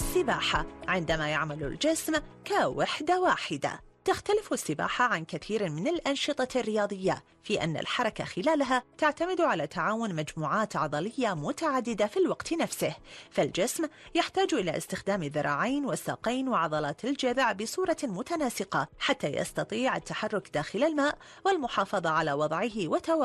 السباحة عندما يعمل الجسم كوحدة واحدة. تختلف السباحة عن كثير من الأنشطة الرياضية في أن الحركة خلالها تعتمد على تعاون مجموعات عضلية متعددة في الوقت نفسه، فالجسم يحتاج إلى استخدام الذراعين والساقين وعضلات الجذع بصورة متناسقة حتى يستطيع التحرك داخل الماء والمحافظة على وضعه